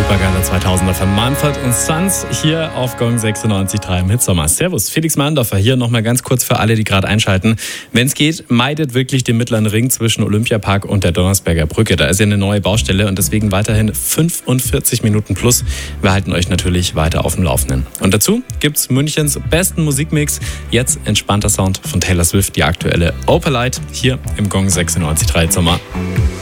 Supergeiler 2000er von Mumford & Sons hier auf Gong 96.3 im Hitsommer. Servus, Felix Mahndorfer hier nochmal ganz kurz für alle, die gerade einschalten. Wenn es geht, meidet wirklich den mittleren Ring zwischen Olympiapark und der Donnersberger Brücke. Da ist ja eine neue Baustelle und deswegen weiterhin 45 Minuten plus. Wir halten euch natürlich weiter auf dem Laufenden. Und dazu gibt's Münchens besten Musikmix. Jetzt entspannter Sound von Taylor Swift, die aktuelle Opalite hier im Gong 96.3 Hitsommer.